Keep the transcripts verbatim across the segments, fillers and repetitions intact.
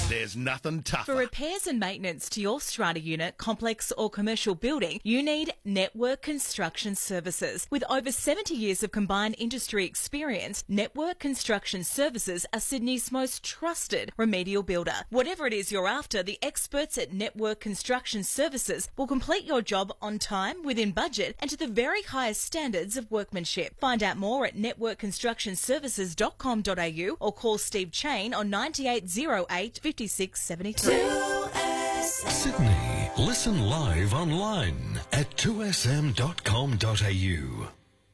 There's nothing tougher. For repairs and maintenance to your strata unit, complex or commercial building, you need Network Construction Services. With over seventy years of combined industry experience, Network Construction Services are Sydney's most trusted remedial builder. Whatever it is you're after, the experts at Network Construction Services will complete your job on time, within budget, and to the very highest standards of workmanship. Find out more at network construction services dot com dot a u or call Steve Chain on nine eight zero eight, five six seven two. Sydney. Listen live online at two s m dot com dot a u.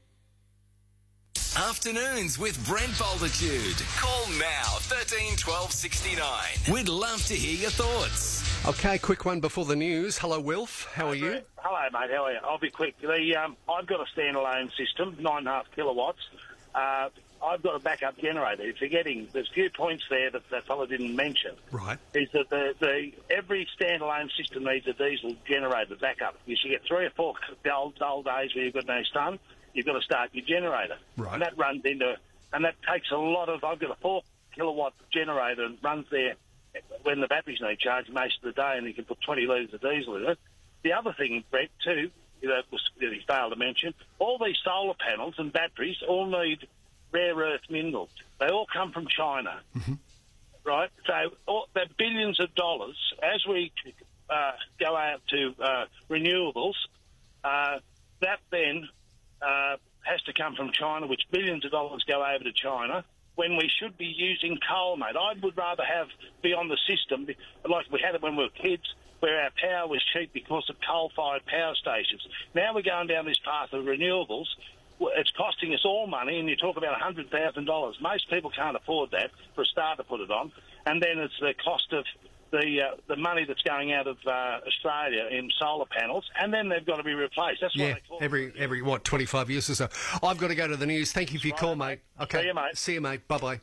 Afternoons with Brent Bolditude. Call now, thirteen twelve sixty-nine. We'd love to hear your thoughts. Okay, quick one before the news. Hello, Wilf. How are you? Hello, mate. How are you? I'll be quick. The um, I've got a standalone system, nine and a half kilowatts. Uh, I've got a backup generator. If you're getting, there's a few points there that that fella didn't mention. Right. Is that the, the every standalone system needs a diesel generator backup. You should get three or four old, old days where you've got no sun. You've got to start your generator. Right. And that runs into, and that takes a lot of. I've got a four kilowatt generator and runs there when the batteries need charged most of the day, and you can put twenty litres of diesel in it. The other thing, Brett, too, that was that he failed to mention, all these solar panels and batteries all need rare earth minerals. They all come from China, mm-hmm. right? So all, they're billions of dollars. As we uh, go out to uh, renewables, uh, that then uh, has to come from China, which billions of dollars go over to China, when we should be using coal, mate. I would rather have be on the system, like we had it when we were kids, where our power was cheap because of coal-fired power stations. Now we're going down this path of renewables. It's costing us all money, and you talk about one hundred thousand dollars. Most people can't afford that for a start to put it on. And then it's the cost of the uh, the money that's going out of uh, Australia in solar panels, and then they've got to be replaced. That's yeah, why they call every, it. every, what, twenty-five years or so. I've got to go to the news. Thank you for your Right, call, mate. mate. Okay. See you, mate. See you, mate. Bye-bye.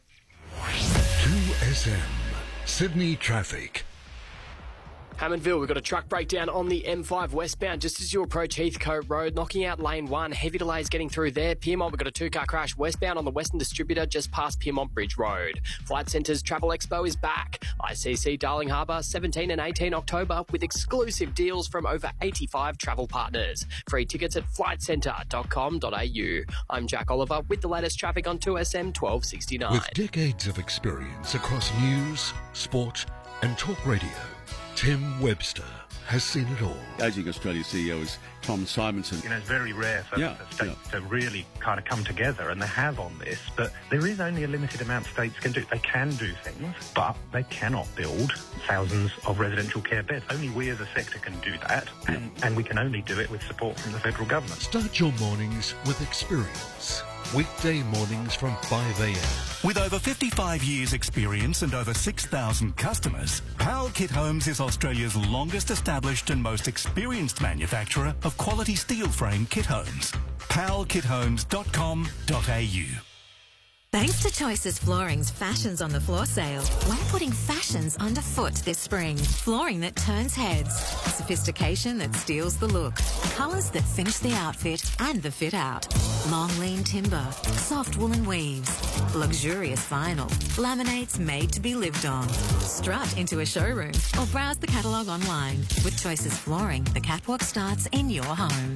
two S M. Sydney Traffic. Hammondville, we've got a truck breakdown on the M five westbound just as you approach Heathcote Road, knocking out lane one. Heavy delays getting through there. Piedmont, we've got a two-car crash westbound on the Western Distributor just past Piedmont Bridge Road. Flight Centre's Travel Expo is back. I C C Darling Harbour, seventeenth and eighteenth October, with exclusive deals from over eighty-five travel partners. Free tickets at flight centre dot com dot a u. I'm Jack Oliver with the latest traffic on two S M twelve sixty-nine. With decades of experience across news, sport and talk radio, Tim Webster has seen it all. Aging Australia C E O is Tom Simonson. You know, it's very rare for Yeah, a state yeah. to really kind of come together, and they have on this, but there is only a limited amount states can do. They can do things, but they cannot build thousands of residential care beds. Only we as a sector can do that, and, and we can only do it with support from the federal government. Start your mornings with experience. Weekday mornings from five a m. With over fifty-five years experience and over six thousand customers, Powell Kit Homes is Australia's longest established and most experienced manufacturer of quality steel frame kit homes. powell kit homes dot com dot a u. Thanks to Choices Flooring's Fashions on the Floor sale, we're putting fashions underfoot this spring. Flooring that turns heads, sophistication that steals the look, colours that finish the outfit and the fit out. Long lean timber, soft woolen weaves, luxurious vinyl, laminates made to be lived on. Strut into a showroom or browse the catalogue online. With Choices Flooring, the catwalk starts in your home.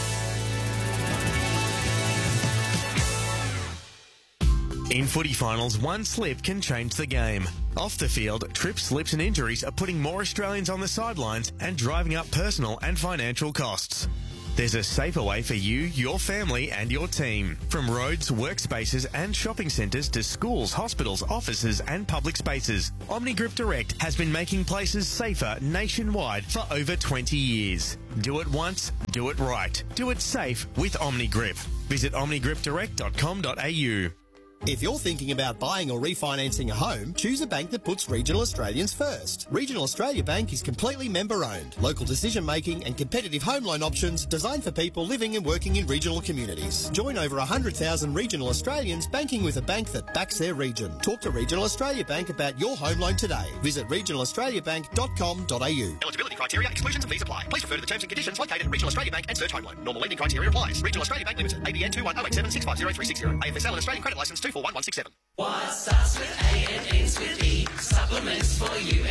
In footy finals, one slip can change the game. Off the field, trips, slips and injuries are putting more Australians on the sidelines and driving up personal and financial costs. There's a safer way for you, your family and your team. From roads, workspaces and shopping centres to schools, hospitals, offices and public spaces, OmniGrip Direct has been making places safer nationwide for over twenty years. Do it once, do it right. Do it safe with OmniGrip. Visit omni grip direct dot com dot a u. If you're thinking about buying or refinancing a home, choose a bank that puts regional Australians first. Regional Australia Bank is completely member-owned. Local decision-making and competitive home loan options designed for people living and working in regional communities. Join over one hundred thousand regional Australians banking with a bank that backs their region. Talk to Regional Australia Bank about your home loan today. Visit regional australia bank dot com dot a u. Eligibility criteria, exclusions and fees apply. Please refer to the terms and conditions located at Regional Australia Bank and search home loan. Normal lending criteria applies. Regional Australia Bank Limited. A B N two one zero eight seven six five zero three six zero. A F S L and Australian Credit Licence two four one one six seven. What starts with A and ends with E? Supplements for you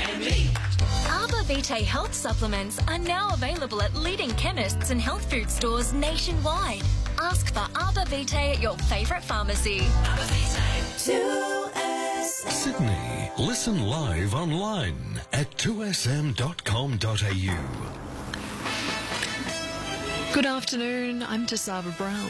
Vitae health supplements are now available at leading chemists and health food stores nationwide. Ask for Arbor Vitae at your favourite pharmacy. Arbor Vitae. two S M. Sydney. Listen live online at two S M dot com dot A U. Good afternoon, I'm Tasava Brown.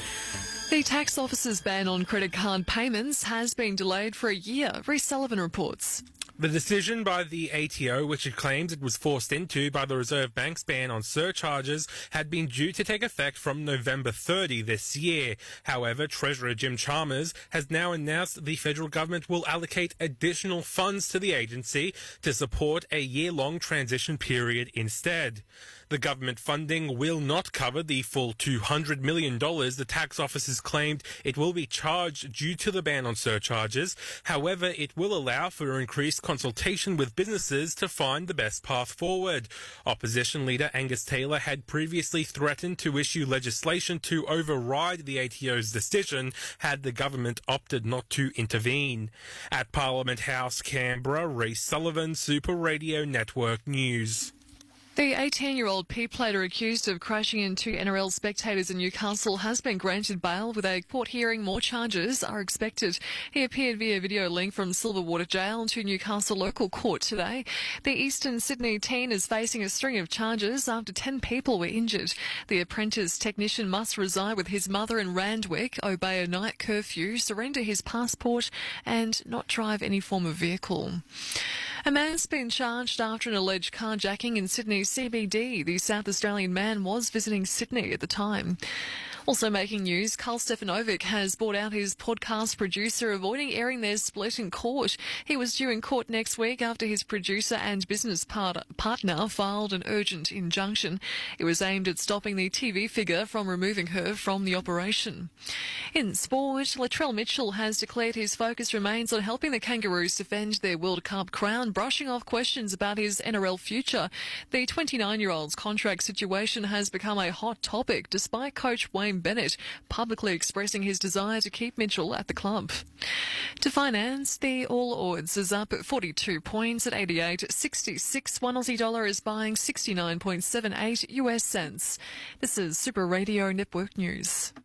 The tax office's ban on credit card payments has been delayed for a year, Rhys Sullivan reports. The decision by the A T O, which it claims it was forced into by the Reserve Bank's ban on surcharges, had been due to take effect from November thirtieth this year. However, Treasurer Jim Chalmers has now announced the federal government will allocate additional funds to the agency to support a year-long transition period instead. The government funding will not cover the full two hundred million dollars the tax office has claimed it will be charged due to the ban on surcharges. However, it will allow for increased consultation with businesses to find the best path forward. Opposition leader Angus Taylor had previously threatened to issue legislation to override the A T O's decision had the government opted not to intervene. At Parliament House, Canberra, Rhys Sullivan, Super Radio Network News. The eighteen-year-old P-plater accused of crashing into N R L spectators in Newcastle has been granted bail with a court hearing. More charges are expected. He appeared via video link from Silverwater Jail to Newcastle local court today. The Eastern Sydney teen is facing a string of charges after ten people were injured. The apprentice technician must reside with his mother in Randwick, obey a night curfew, surrender his passport and not drive any form of vehicle. A man's been charged after an alleged carjacking in Sydney C B D. The South Australian man was visiting Sydney at the time. Also making news, Carl Stefanovic has bought out his podcast producer, avoiding airing their split in court. He was due in court next week after his producer and business part- partner filed an urgent injunction. It was aimed at stopping the T V figure from removing her from the operation. In sport, Latrell Mitchell has declared his focus remains on helping the Kangaroos defend their World Cup crown, brushing off questions about his N R L future. The twenty-nine-year-old's contract situation has become a hot topic, despite coach Wayne Bennett publicly expressing his desire to keep Mitchell at the club. To finance, the All Ords is up at forty-two points at eighty-eight sixty-six. One Aussie dollar is buying sixty-nine point seven eight U S cents. This is Super Radio Network News.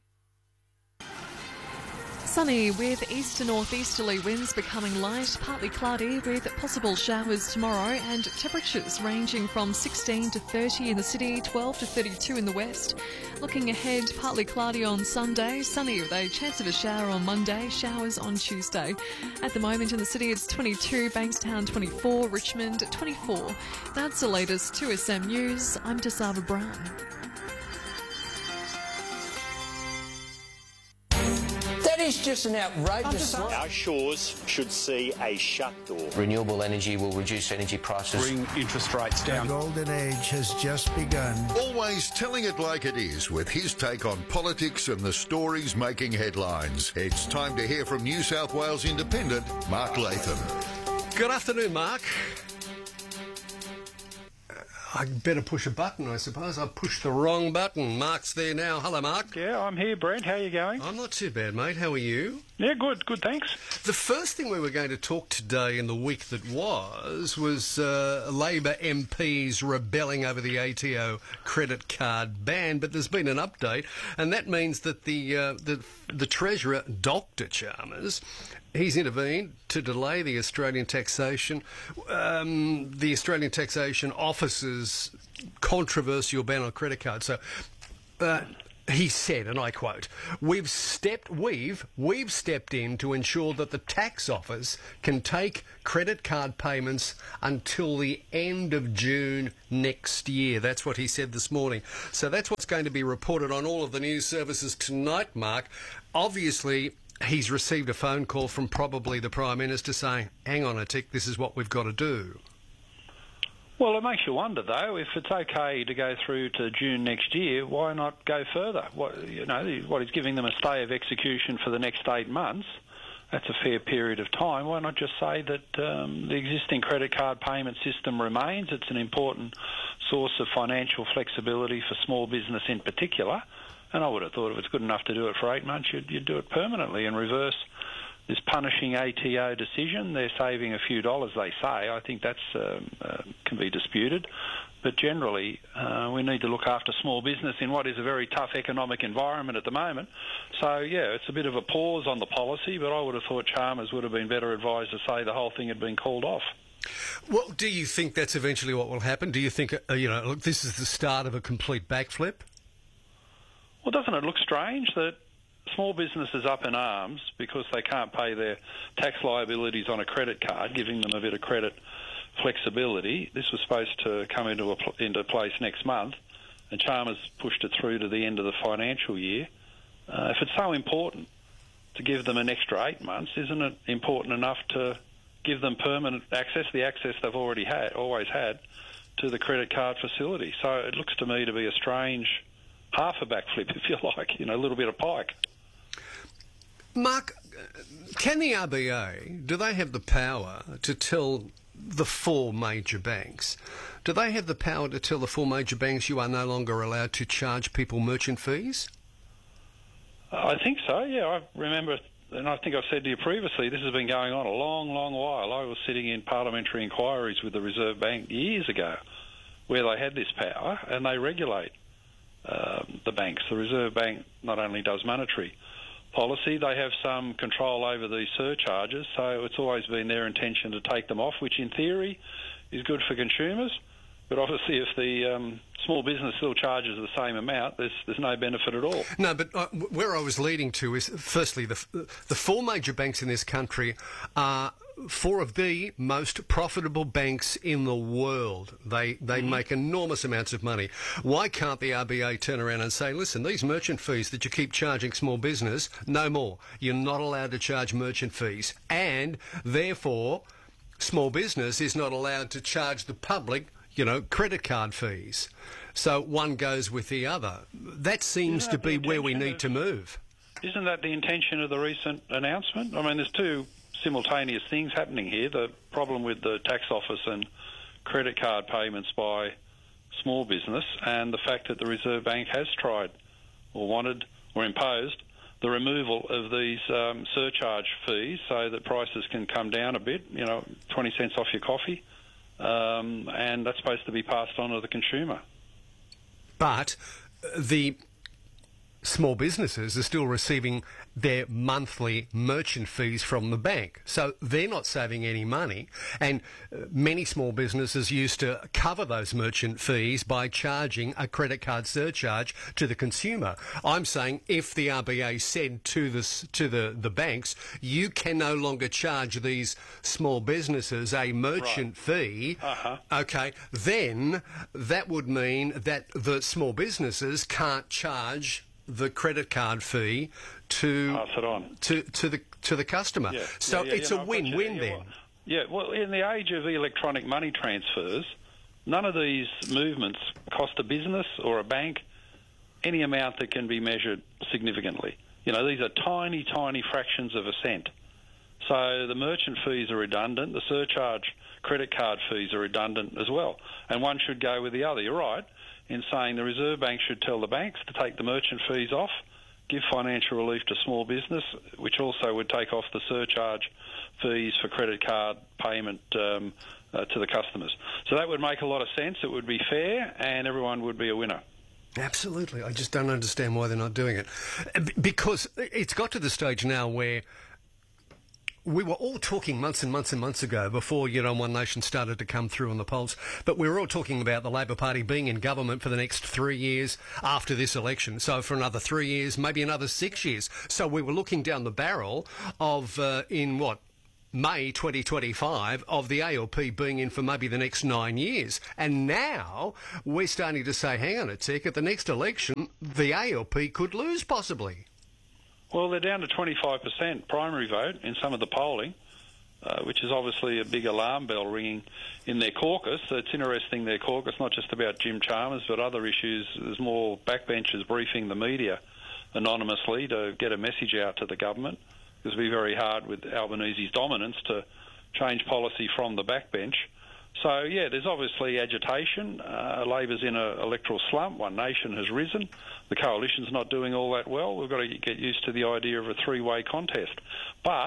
Sunny with east to northeasterly winds becoming light, partly cloudy with possible showers tomorrow, and temperatures ranging from sixteen to thirty in the city, twelve to thirty-two in the west. Looking ahead, partly cloudy on Sunday, sunny with a chance of a shower on Monday, showers on Tuesday. At the moment in the city it's twenty-two, Bankstown twenty-four, Richmond twenty-four. That's the latest two S M News. I'm Tasava Brown. That is just an outrageous... Our shores should see a shut door. Renewable energy will reduce energy prices. Bring interest rates down. The golden age has just begun. Always telling it like it is with his take on politics and the stories making headlines. It's time to hear from New South Wales Independent, Mark Latham. Good afternoon, Mark. I better push a button, I suppose. I pushed the wrong button. Mark's there now. Hello, Mark. Yeah, I'm here, Brent. How are you going? I'm not too bad, mate. How are you? Yeah, good, good, thanks. The first thing we were going to talk today in the week that was was uh, Labor M Ps rebelling over the A T O credit card ban, but there's been an update, and that means that the uh, the, the Treasurer, Doctor Chalmers, he's intervened to delay the Australian taxation, um, the Australian Taxation Office's controversial ban on credit cards. So, uh, he said, and I quote, "We've stepped, we've, we've stepped in to ensure that the tax office can take credit card payments until the end of June next year." That's what he said this morning. So that's what's going to be reported on all of the news services tonight, Mark. Obviously, he's received a phone call from probably the Prime Minister saying, hang on a tick, this is what we've got to do. Well, it makes you wonder, though, if it's okay to go through to June next year, why not go further? What, you know, what he's giving them a stay of execution for the next eight months. That's a fair period of time. Why not just say that um, the existing credit card payment system remains? It's an important source of financial flexibility for small business in particular. And I would have thought if it's good enough to do it for eight months, you'd, you'd do it permanently and reverse this punishing A T O decision. They're saving a few dollars, they say. I think that's um, uh, can be disputed. But generally, uh, we need to look after small business in what is a very tough economic environment at the moment. So, yeah, it's a bit of a pause on the policy, but I would have thought Chalmers would have been better advised to say the whole thing had been called off. Well, do you think that's eventually what will happen? Do you think, uh, you know, look, this is the start of a complete backflip? Well, doesn't it look strange that small businesses up in arms because they can't pay their tax liabilities on a credit card, giving them a bit of credit flexibility? This was supposed to come into a, into place next month, and Chalmers pushed it through to the end of the financial year. Uh, if it's so important to give them an extra eight months, isn't it important enough to give them permanent access, the access they've already had, always had, to the credit card facility? So it looks to me to be a strange half a backflip, if you like, you know, a little bit of pike. Mark, can the R B A, do they have the power to tell the four major banks, do they have the power to tell the four major banks you are no longer allowed to charge people merchant fees? I think so, yeah. I remember, and I think I've said to you previously, this has been going on a long, long while. I was sitting in parliamentary inquiries with the Reserve Bank years ago where they had this power, and they regulate uh, the banks. The Reserve Bank not only does monetary policy, they have some control over these surcharges, so it's always been their intention to take them off, which in theory is good for consumers. But obviously if the um, small business still charges the same amount, there's there's no benefit at all. No, but uh, where I was leading to is, firstly, the, the four major banks in this country are four of the most profitable banks in the world. They they mm-hmm. make enormous amounts of money. Why can't the R B A turn around and say, listen, these merchant fees that you keep charging small business, no more. You're not allowed to charge merchant fees. And therefore, small business is not allowed to charge the public, you know, credit card fees. So one goes with the other. That seems Isn't that to be where we need of, to move. Isn't that the intention of the recent announcement? I mean, there's two simultaneous things happening here. The problem with the tax office and credit card payments by small business, and the fact that the Reserve Bank has tried or wanted or imposed the removal of these um, surcharge fees so that prices can come down a bit, you know, twenty cents off your coffee, um, and that's supposed to be passed on to the consumer. But the small businesses are still receiving their monthly merchant fees from the bank. So they're not saving any money. And uh, many small businesses used to cover those merchant fees by charging a credit card surcharge to the consumer. I'm saying if the R B A said to the, to the, the banks, you can no longer charge these small businesses a merchant right. fee, uh-huh. okay, then that would mean that the small businesses can't charge the credit card fee to pass it on to to the to the customer. Yeah, so yeah, yeah, it's yeah, a no, win-win yeah, then. Well, yeah, well, in the age of electronic money transfers, none of these movements cost a business or a bank any amount that can be measured significantly. You know, these are tiny, tiny fractions of a cent. So the merchant fees are redundant, the surcharge credit card fees are redundant as well, and one should go with the other. You're right in saying the Reserve Bank should tell the banks to take the merchant fees off, give financial relief to small business, which also would take off the surcharge fees for credit card payment um, uh, to the customers. So that would make a lot of sense. It would be fair, and everyone would be a winner. Absolutely. I just don't understand why they're not doing it. B- because it's got to the stage now where we were all talking months and months and months ago before, you know, One Nation started to come through on the polls, but we were all talking about the Labor Party being in government for the next three years after this election. So for another three years, maybe another six years. So we were looking down the barrel of, uh, in what, May twenty twenty-five, of the A L P being in for maybe the next nine years. And now we're starting to say, hang on a tick, at the next election, the A L P could lose possibly. Well, they're down to twenty-five percent primary vote in some of the polling, uh, which is obviously a big alarm bell ringing in their caucus. It's interesting, their caucus, not just about Jim Chalmers, but other issues. There's more backbenchers briefing the media anonymously to get a message out to the government. It would be very hard with Albanese's dominance to change policy from the backbench. So, yeah, there's obviously agitation. Uh, Labor's in an electoral slump. One Nation has risen. The coalition's not doing all that well. We've got to get used to the idea of a three-way contest. But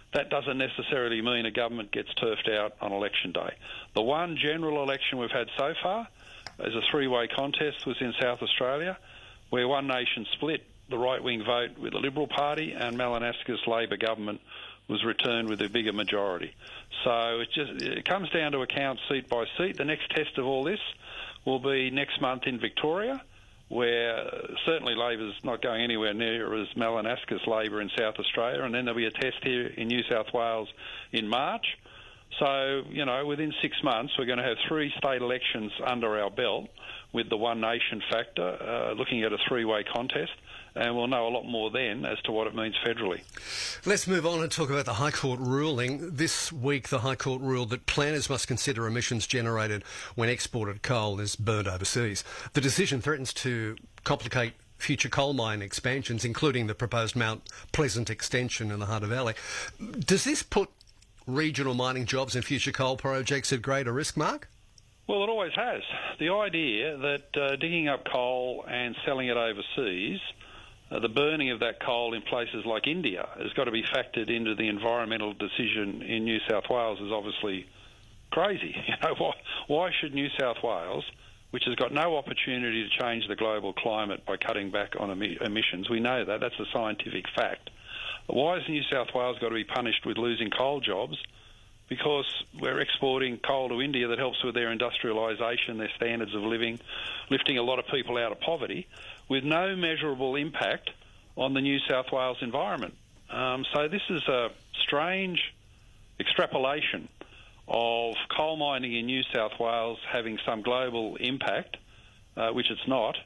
that doesn't necessarily mean a government gets turfed out on election day. The one general election we've had so far is a three-way contest was in South Australia, where One Nation split the right-wing vote with the Liberal Party, and Malinaska's Labor government was returned with a bigger majority. So it just it comes down to account seat by seat. The next test of all this will be next month in Victoria, where certainly Labor's not going anywhere near as Malinaska's Labor in South Australia, and then there'll be a test here in New South Wales in March. So, you know, within six months we're going to have three state elections under our belt with the One Nation factor, uh, looking at a three-way contest, and we'll know a lot more then as to what it means federally. Let's move on and talk about the High Court ruling. This week the High Court ruled that planners must consider emissions generated when exported coal is burnt overseas. The decision threatens to complicate future coal mine expansions, including the proposed Mount Pleasant extension in the Hunter Valley. Does this put regional mining jobs and future coal projects at greater risk, Mark? Well, it always has. The idea that uh, digging up coal and selling it overseas, uh, the burning of that coal in places like India has got to be factored into the environmental decision in New South Wales is obviously crazy. You know, why, why should New South Wales, which has got no opportunity to change the global climate by cutting back on emi- emissions, we know that, that's a scientific fact. Why has New South Wales got to be punished with losing coal jobs? Because we're exporting coal to India that helps with their industrialisation, their standards of living, lifting a lot of people out of poverty, with no measurable impact on the New South Wales environment. Um, so this is a strange extrapolation of coal mining in New South Wales having some global impact, uh, which it's not.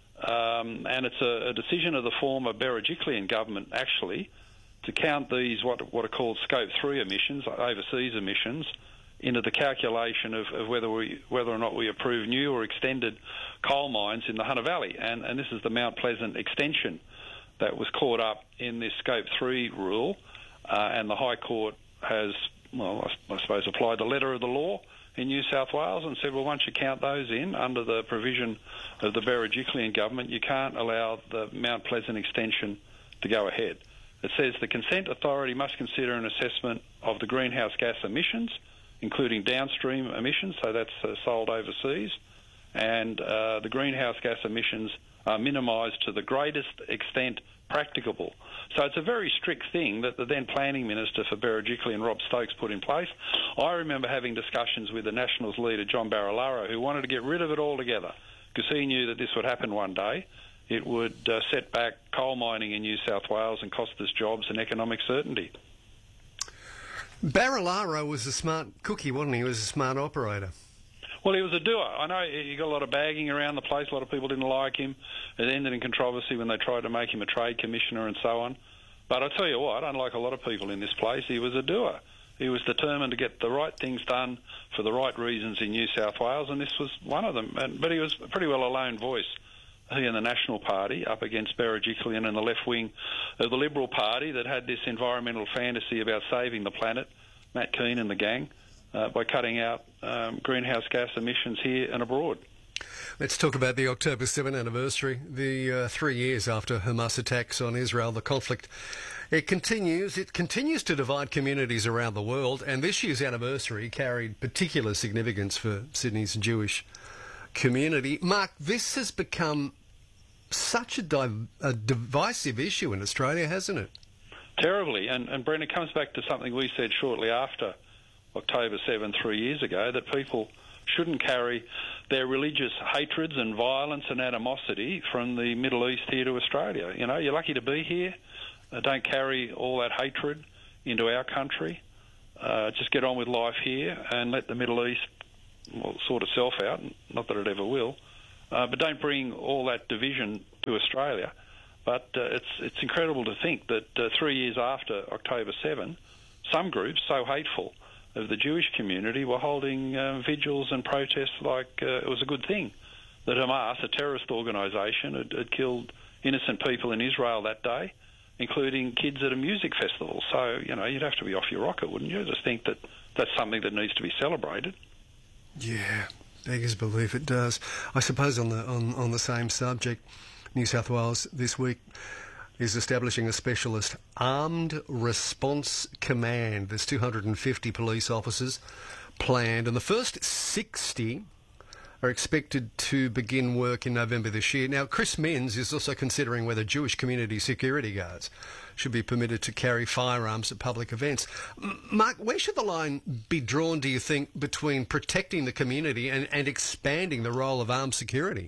Um, and it's a, a decision of the former Berejiklian government, actually, to count these what what are called Scope three emissions, overseas emissions, into the calculation of, of whether we whether or not we approve new or extended coal mines in the Hunter Valley. And, and this is the Mount Pleasant extension that was caught up in this Scope three rule, uh, and the High Court has, well, I, I suppose, applied the letter of the law in New South Wales and said, well, once you count those in under the provision of the Berejiklian government, you can't allow the Mount Pleasant extension to go ahead. It says the consent authority must consider an assessment of the greenhouse gas emissions, including downstream emissions, so that's uh, sold overseas, and uh, the greenhouse gas emissions are minimised to the greatest extent practicable. So it's a very strict thing that the then Planning Minister for Berejiklian, Rob Stokes, put in place. I remember having discussions with the Nationals leader, John Barilaro, who wanted to get rid of it altogether because he knew that this would happen one day. It would uh, set back coal mining in New South Wales and cost us jobs and economic certainty. Barilaro was a smart cookie, wasn't he? He was a smart operator. Well, he was a doer. I know he got a lot of bagging around the place. A lot of people didn't like him. It ended in controversy when they tried to make him a trade commissioner and so on. But I tell you what, unlike a lot of people in this place, he was a doer. He was determined to get the right things done for the right reasons in New South Wales, and this was one of them. And, but he was pretty well a lone voice. He and the National Party up against Berejiklian and the left wing of the Liberal Party that had this environmental fantasy about saving the planet, Matt Keane and the gang, uh, by cutting out um, greenhouse gas emissions here and abroad. Let's talk about the October seventh anniversary, the uh, three years after Hamas attacks on Israel. The conflict, it continues. It continues to divide communities around the world, and this year's anniversary carried particular significance for Sydney's Jewish community. Mark, this has become such a, div- a divisive issue in Australia, hasn't it? Terribly. And, and Brent, it comes back to something we said shortly after October seventh, three years ago, that people shouldn't carry their religious hatreds and violence and animosity from the Middle East here to Australia. You know, you're lucky to be here. Uh, don't carry all that hatred into our country. Uh, just get on with life here and let the Middle East well, sort itself out, not that it ever will, uh, but don't bring all that division to Australia. But uh, it's it's incredible to think that uh, three years after October seventh, some groups so hateful of the Jewish community were holding uh, vigils and protests like uh, it was a good thing that Hamas, a terrorist organisation, had, had killed innocent people in Israel that day, including kids at a music festival. So, you know, you'd have to be off your rocker, wouldn't you? Just think that that's something that needs to be celebrated. Yeah, beggars believe it does. I suppose on the on, on the same subject, New South Wales this week is establishing a specialist armed response command. There's two hundred fifty police officers planned, and the first sixty are expected to begin work in November this year. Now, Chris Minns is also considering whether Jewish community security guards should be permitted to carry firearms at public events. M- Mark, where should the line be drawn, do you think, between protecting the community and, and expanding the role of armed security?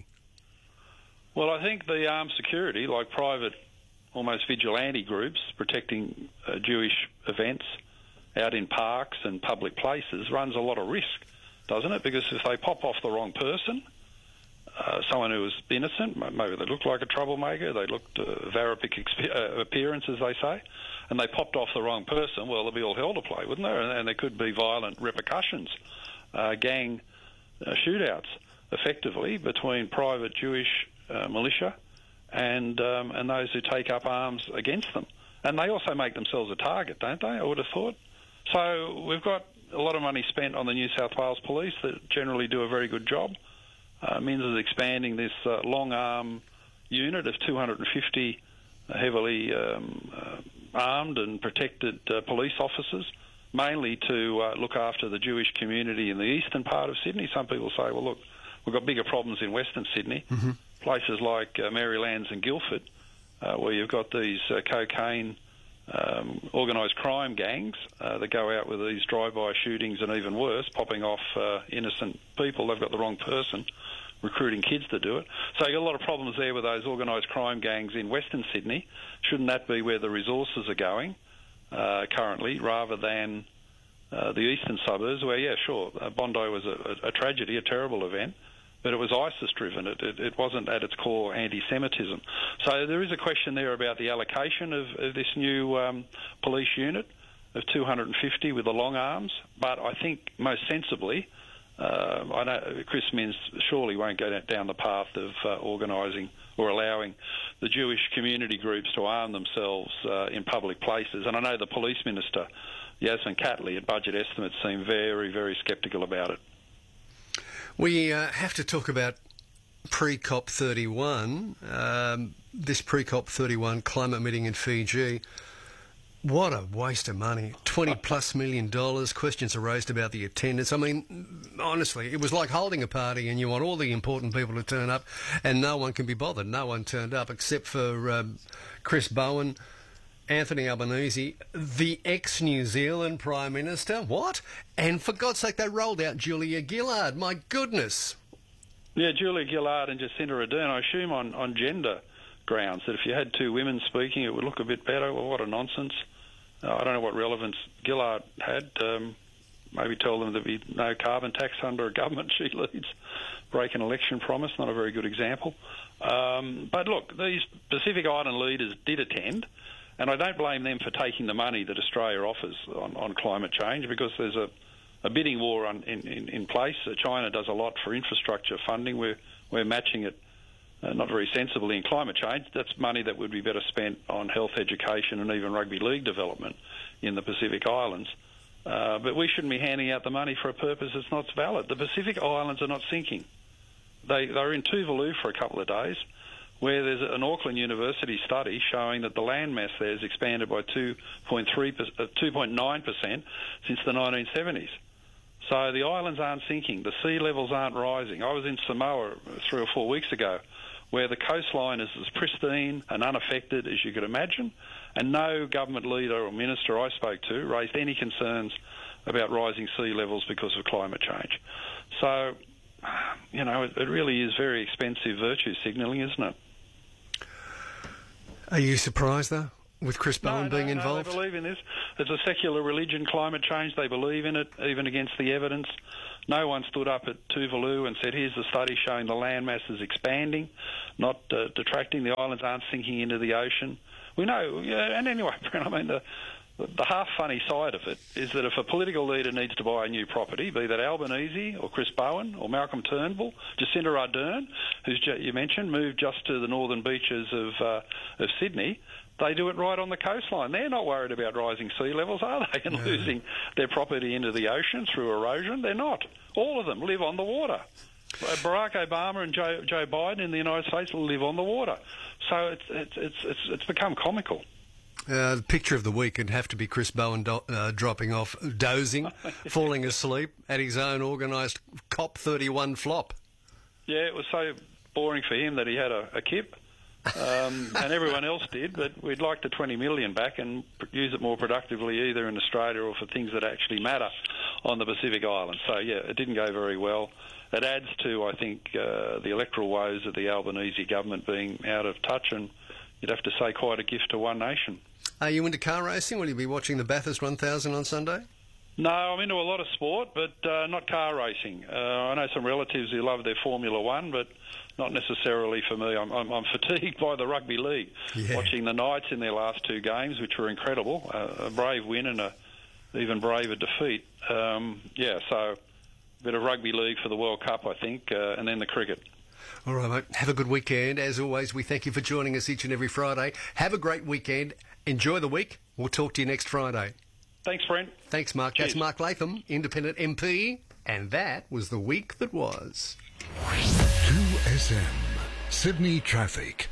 Well, I think the armed security, like private, almost vigilante groups protecting uh, Jewish events out in parks and public places, runs a lot of risk, doesn't it? Because if they pop off the wrong person, uh, someone who was innocent, maybe they looked like a troublemaker, they looked uh, Varipic exp- uh, appearance, as they say, and they popped off the wrong person, well, there'd be all hell to play, wouldn't there? And, and there could be violent repercussions, uh, gang uh, shootouts, effectively, between private Jewish uh, militia and um, and those who take up arms against them. And they also make themselves a target, don't they, I would have thought? So we've got a lot of money spent on the New South Wales Police that generally do a very good job. Uh, Minns is expanding this uh, long arm unit of two hundred fifty heavily um, uh, armed and protected uh, police officers, mainly to uh, look after the Jewish community in the eastern part of Sydney. Some people say, well, look, we've got bigger problems in Western Sydney, mm-hmm. places like uh, Marylands and Guildford, uh, where you've got these uh, cocaine Um, organised crime gangs uh, that go out with these drive-by shootings and even worse, popping off uh, innocent people. They've got the wrong person recruiting kids to do it. So you've got a lot of problems there with those organised crime gangs in Western Sydney. Shouldn't that be where the resources are going uh, currently, rather than uh, the eastern suburbs where, yeah, sure, uh, Bondi was a, a, a tragedy, a terrible event, but it was ISIS-driven. It, it, it wasn't at its core anti-Semitism. So there is a question there about the allocation of, of this new um, police unit of two hundred fifty with the long arms. But I think most sensibly, uh, I know Chris Minns surely won't go down the path of uh, organising or allowing the Jewish community groups to arm themselves uh, in public places. And I know the Police Minister, Yasmin Catley, at Budget Estimates, seemed very, very sceptical about it. We uh, have to talk about pre-COP thirty-one, um, this pre-COP thirty-one climate meeting in Fiji. What a waste of money. twenty plus million dollars. Questions are raised about the attendance. I mean, honestly, it was like holding a party and you want all the important people to turn up and no one can be bothered. No one turned up except for um, Chris Bowen, Anthony Albanese, the ex-New Zealand Prime Minister. What? And for God's sake, they rolled out Julia Gillard. My goodness. Yeah, Julia Gillard and Jacinda Ardern, I assume on, on gender grounds, that if you had two women speaking, it would look a bit better. Well, what a nonsense. Uh, I don't know what relevance Gillard had. Um, maybe tell them there'd be no carbon tax under a government she leads. Break an election promise, not a very good example. Um, but look, these Pacific Island leaders did attend, and I don't blame them for taking the money that Australia offers on, on climate change, because there's a, a bidding war on, in, in, in place. Uh, China does a lot for infrastructure funding. We're, we're matching it uh, not very sensibly in climate change. That's money that would be better spent on health, education and even rugby league development in the Pacific Islands. Uh, but we shouldn't be handing out the money for a purpose that's not valid. The Pacific Islands are not sinking. They, they're in Tuvalu for a couple of days, where there's an Auckland University study showing that the landmass there has expanded by two point nine percent since the nineteen seventies. So the islands aren't sinking. The sea levels aren't rising. I was in Samoa three or four weeks ago, where the coastline is as pristine and unaffected as you could imagine, and no government leader or minister I spoke to raised any concerns about rising sea levels because of climate change. So, you know, it, it really is very expensive virtue signalling, isn't it? Are you surprised, though, with Chris Bowen no, being no, involved? No, they believe in this. It's a secular religion, climate change. They believe in it, even against the evidence. No one stood up at Tuvalu and said, here's the study showing the landmass is expanding, not uh, detracting. The islands aren't sinking into the ocean. We know, yeah, and anyway, I mean, the, the half-funny side of it is that if a political leader needs to buy a new property, be that Albanese or Chris Bowen or Malcolm Turnbull, Jacinda Ardern, who's you mentioned, moved just to the northern beaches of, uh, of Sydney, they do it right on the coastline. They're not worried about rising sea levels, are they, and no. losing their property into the ocean through erosion? They're not. All of them live on the water. Barack Obama and Joe, Joe Biden in the United States live on the water. So it's it's it's it's, it's become comical. Uh, the picture of the week would have to be Chris Bowen do- uh, dropping off, dozing, falling asleep at his own organised COP thirty-one flop. Yeah, it was so boring for him that he had a, a kip. Um, and everyone else did, but we'd like the twenty million back and use it more productively either in Australia or for things that actually matter on the Pacific Islands. So, yeah, it didn't go very well. It adds to, I think, uh, the electoral woes of the Albanese government being out of touch, and you'd have to say quite a gift to one nation. Are you into car racing? Will you be watching the Bathurst one thousand on Sunday? No, I'm into a lot of sport, but uh, not car racing. Uh, I know some relatives who love their Formula One, but not necessarily for me. I'm, I'm, I'm fatigued by the rugby league. Yeah. Watching the Knights in their last two games, which were incredible, uh, a brave win and a even braver defeat. Um, yeah, so a bit of rugby league for the World Cup, I think, uh, and then the cricket. All right, mate. Have a good weekend. As always, we thank you for joining us each and every Friday. Have a great weekend. Enjoy the week. We'll talk to you next Friday. Thanks, Brent. Thanks, Mark. Cheers. That's Mark Latham, Independent M P, and that was the week that was. two S M, Sydney Traffic.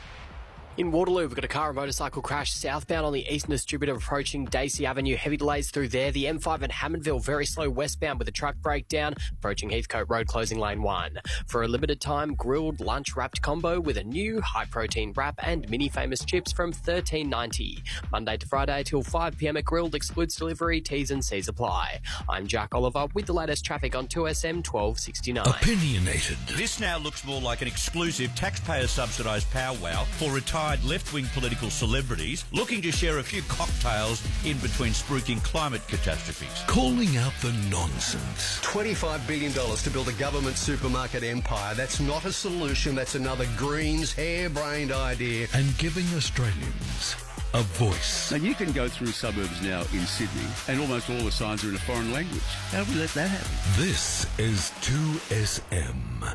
In Waterloo, we've got a car and motorcycle crash southbound on the eastern distributor approaching Dacey Avenue. Heavy delays through there. The M five at Hammondville, very slow westbound with a truck breakdown. Approaching Heathcote Road, closing lane one. For a limited time, grilled lunch wrapped combo with a new high-protein wrap and mini famous chips from thirteen ninety. Monday to Friday till five p m at Grilled, excludes delivery, T's and C's apply. I'm Jack Oliver with the latest traffic on two S M twelve sixty-nine. Opinionated. This now looks more like an exclusive taxpayer-subsidised powwow for retired left-wing political celebrities looking to share a few cocktails in between spruiking climate catastrophes. Calling out the nonsense. twenty-five billion dollars to build a government supermarket empire. That's not a solution. That's another Greens harebrained idea. And giving Australians a voice. Now, you can go through suburbs now in Sydney and almost all the signs are in a foreign language. How do we let that happen? This is two S M.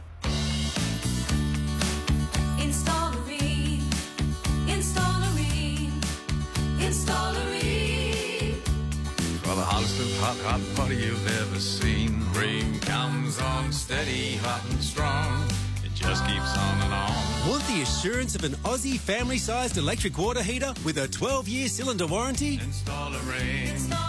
Installery, Installery, Installery. For the hottest of hot, hot party you've ever seen. Rain comes on steady, hot and strong. It just keeps on and on. Want the assurance of an Aussie family-sized electric water heater with a twelve-year cylinder warranty? Installery,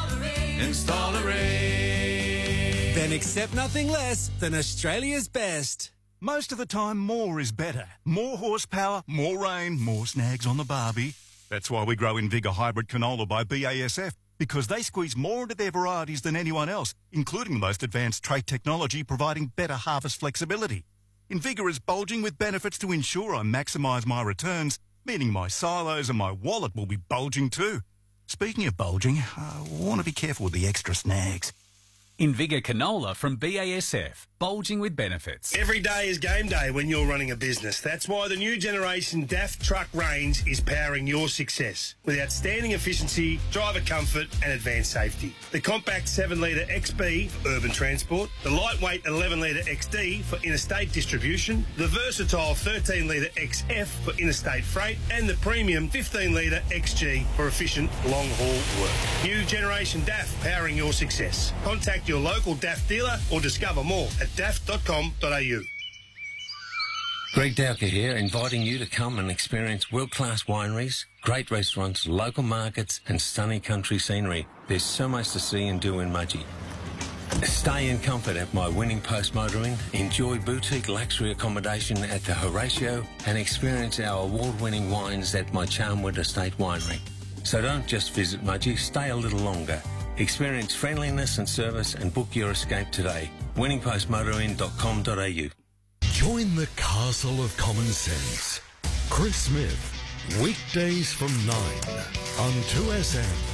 Installery. Then accept nothing less than Australia's best. Most of the time, more is better. More horsepower, more rain, more snags on the barbie. That's why we grow Invigor Hybrid Canola by B A S F, because they squeeze more into their varieties than anyone else, including the most advanced trait technology providing better harvest flexibility. Invigor is bulging with benefits to ensure I maximise my returns, meaning my silos and my wallet will be bulging too. Speaking of bulging, I want to be careful with the extra snags. Invigor Canola from B A S F. Bulging with benefits. Every day is game day when you're running a business. That's why the new generation D A F truck range is powering your success with outstanding efficiency, driver comfort and advanced safety. The compact seven litre X B for urban transport, the lightweight eleven litre X D for interstate distribution, the versatile thirteen litre X F for interstate freight and the premium fifteen litre X G for efficient long-haul work. New generation D A F powering your success. Contact your local D A F dealer or discover more at d a f dot com dot a u. Greg Dowker here, inviting you to come and experience world-class wineries, great restaurants, local markets and stunning country scenery. There's so much to see and do in Mudgee. Stay in comfort at my Winning Post Motoring, enjoy boutique luxury accommodation at the Horatio and experience our award-winning wines at my Charmwood Estate Winery. So don't just visit Mudgee, stay a little longer. Experience friendliness and service and book your escape today. winning post motoring dot com dot a u. Join the castle of common sense. Chris Smith, weekdays from nine on two S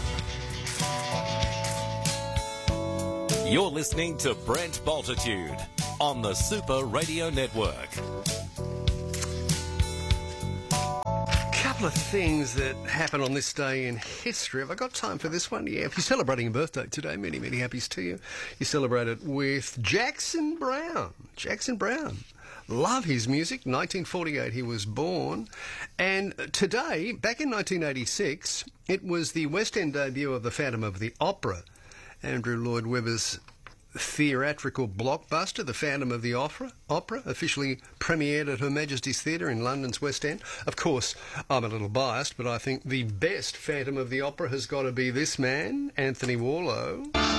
M. You're listening to Brent Bultitude on the Super Radio Network. Couple of things that happen on this day in history. Have I got time for this one? Yeah, if you're celebrating a birthday today, many, many happies to you. You celebrate it with Jackson Browne. Jackson Browne. Love his music. nineteen forty-eight he was born. And today, back in nineteen eighty-six, it was the West End debut of The Phantom of the Opera. Andrew Lloyd Webber's theatrical blockbuster, The Phantom of the Opera, opera, officially premiered at Her Majesty's Theatre in London's West End. Of course, I'm a little biased, but I think the best Phantom of the Opera has got to be this man, Anthony Warlow.